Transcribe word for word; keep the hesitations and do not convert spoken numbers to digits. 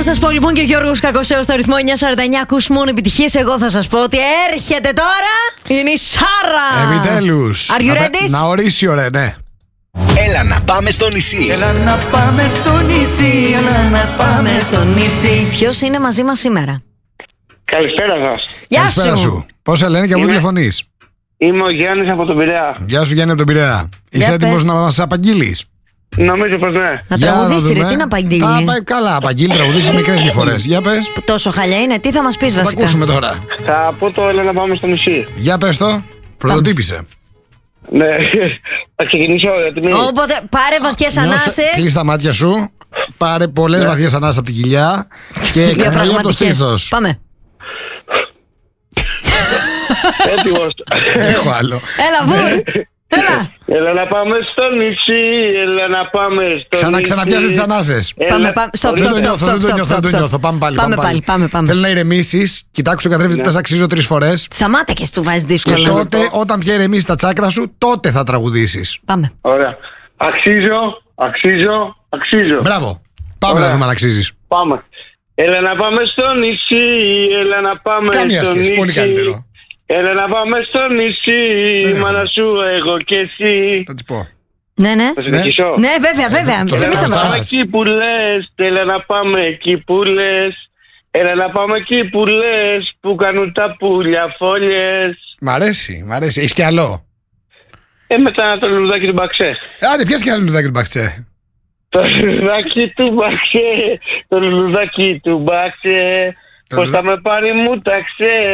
σας πω λοιπόν και ο Γιώργος Κακοσέος στο ρυθμό εννιά σαράντα εννιά. Ακούς μόνο επιτυχίες. Εγώ θα σας πω ότι έρχεται τώρα. Είναι η Σάρα. Επιτέλους. Are you ready? Να, να ορίσει ωραία, ναι. Έλα να πάμε στο νησί. Έλα να πάμε στο νησί. Έλα να πάμε στο νησί. Ποιος είναι μαζί μας σήμερα? Καλησπέρα σας. Γεια Καλησπέρα σου. Πώς σε λένε και από πού Είμαι- τηλεφωνείς? Είμαι ο Γιάννης από τον Πειραιά. Γεια σου Γιάννη από τον Πειραιά. Είσαι Για έτοιμος πες. να μας απαγγείλεις? Νομίζω πως ναι. Να Για τραγουδήσει, δούμε. ρε, τι να απαγγείλει. Α, πάει καλά, απαγγείλει, τραγουδήσει μικρές διαφορές. Για πες, Τόσο χαλιά είναι, τι θα μας πεις θα τα βασικά? ακούσουμε τώρα. Θα πω το έλα να πάμε στο νησί. Για πες το, πρωτοτύπησε. Ναι. Θα ξεκινήσω γιατί μην... Οπότε πάρε βαθιές Κλείς ανάσες. τα μάτια σου, πάρε πολλές βαθιές ανάσες από την κοιλιά και εκραγεί από το Διαφραγματικές. στήθος. Πάμε. Έτοιμος. Έχω άλλο. Έλα, βούρ. Έλα. Έλα να πάμε στο νησί. Έλα να πάμε στο Ξανα, νησί. ξαναπιάσε τις ανάσες. Έλα- Πάμε, πάμε. Stop, Δεν stop, το stop, νιώθω, stop, δεν το stop, νιώθω, δεν stop, το stop. νιώθω. Πάμε πάλι. Πάμε πάλι, πάμε, πάμε. Θέλω να ηρεμήσεις, κοιτάξου καθρέφτη, πες αξίζω τρεις φορές. Σταμάτα και σου βάζει Και δύσκολα. τότε, όταν πια ηρεμήσεις τα τσάκρα σου, τότε θα τραγουδήσεις. Πάμε. Ωραία. Αξίζω, αξίζω, αξίζω. Μπράβο. Πάμε Ωραία. να δούμε αν αξίζεις. Πάμε. Έλα να πάμε στο νησί. Έλα να πάμε Καμία στο σχέση, νησί. πολύ καλύτερο. Έλα να πάμε στο νησί. Δεν Μάνα έχω. σου, εγώ και εσύ. Θα της πω. Ναι, ναι. Θα συνεχίσω. Ναι, βέβαια, βέβαια. το Μην λέω Έλα να αυτά. σταματάς. πάμε εκεί που λες. Έλα να πάμε εκεί που λες. Έλα να πάμε εκεί που λες. Που κάνουν τα πουλιά φόλιες. Μ' αρέσει, μ' αρέσει. Έχεις κι άλλο. Ε, μετά το λουλουδάκι του Μπαξέ. Άντε, πιάσε κι άλλο λουδάκι του Μπαξέ. Το λουλουδάκι του Μπαξέ. Το λουλουδάκι του Μπαξέ. Το Πώς λουδα- θα με πάρει μου ταξέ.